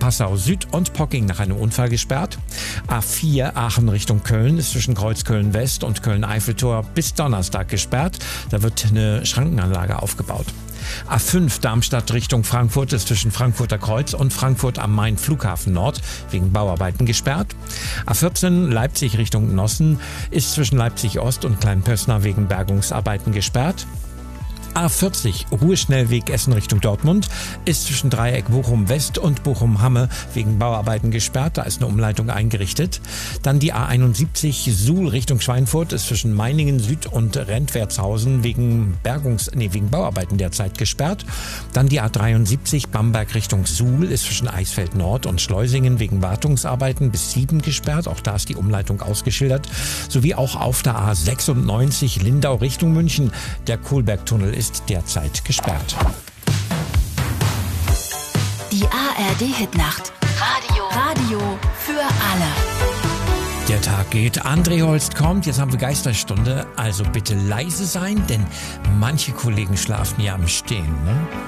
Passau Süd und Pocking nach einem Unfall gesperrt. A4 Aachen Richtung Köln ist zwischen Kreuz Köln West und Köln-Eiffeltor bis Donnerstag gesperrt. Da wird eine Schrankenanlage aufgebaut. A5 Darmstadt Richtung Frankfurt ist zwischen Frankfurter Kreuz und Frankfurt am Main Flughafen Nord wegen Bauarbeiten gesperrt. A14 Leipzig Richtung Nossen ist zwischen Leipzig Ost und Kleinpössner wegen Bergungsarbeiten gesperrt. A40 Ruheschnellweg Essen Richtung Dortmund ist zwischen Dreieck Bochum West und Bochum Hamme wegen Bauarbeiten gesperrt. Da ist eine Umleitung eingerichtet. Dann die A71 Suhl Richtung Schweinfurt ist zwischen Meiningen Süd und Rentwertshausen wegen Bauarbeiten derzeit gesperrt. Dann die A73 Bamberg Richtung Suhl ist zwischen Eisfeld Nord und Schleusingen wegen Wartungsarbeiten bis 7 gesperrt. Auch da ist die Umleitung ausgeschildert. Sowie auch auf der A96 Lindau Richtung München. Der Kohlbergtunnel ist derzeit gesperrt. Die ARD-Hitnacht. Radio für alle. Der Tag geht, André Holst kommt, jetzt haben wir Geisterstunde, also bitte leise sein, denn manche Kollegen schlafen ja im Stehen, ne?